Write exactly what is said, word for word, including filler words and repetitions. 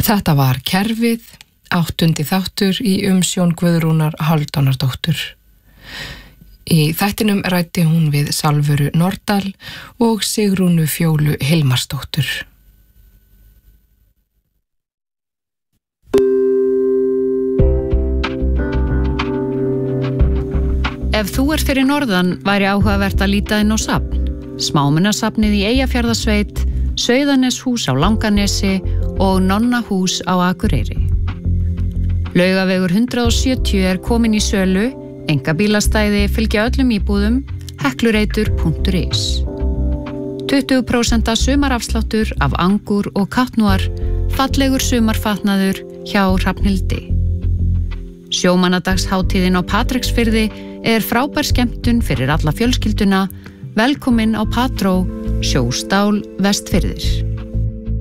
Þetta var Kerfið, áttundi þáttur í umsjón Guðrúnar Hálfdánardóttur. Í þættinum ræddi hún við Salvöru Nordal og Sigrúnu Fjólu Hilmarsdóttur. Ef þú ert fyrir norðan væri áhugavert að líta inn á safn. Smámunasafnið í Eyjafjarðarsveit, Sauðaneshús á Langanesi og Nonnahús á Akureyri. Laugavegur hundrað og sjötíu er komin í sölu, einkabílastæði fylgja öllum íbúðum, heklureitur punktur is. tuttugu prósent sumarafsláttur af angur og katnúar, fallegur sumarfatnaður hjá Hrafnhildi. Sjómannadagshátíðin á Patreksfirði er frábær skemmtun fyrir alla fjölskylduna. Velkomin á Patró, Sjóstál, Vestfirðir.